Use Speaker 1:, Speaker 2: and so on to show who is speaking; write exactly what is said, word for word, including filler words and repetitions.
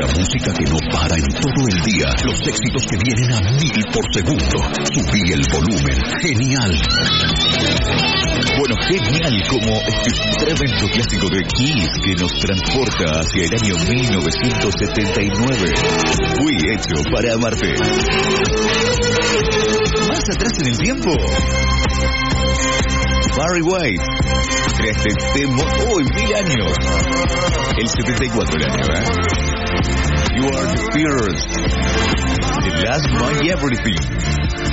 Speaker 1: La música que no para en todo el día. Los éxitos que vienen a mil por segundo. Subí el volumen. Genial. Bueno, genial como este tremendo clásico de Kiss que nos transporta hacia el año mil novecientos setenta y nueve. Fui hecho para amarte. Más atrás en el tiempo, Barry White crea este tema hoy, mil años. El setenta y cuatro el año, ¿eh? You are the first, the last, my everything.